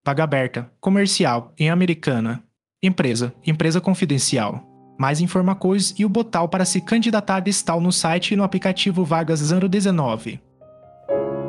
Vaga aberta, comercial, em Americana. Empresa, empresa confidencial. Mais informações e o botão para se candidatar está no site e no aplicativo Vagas 019.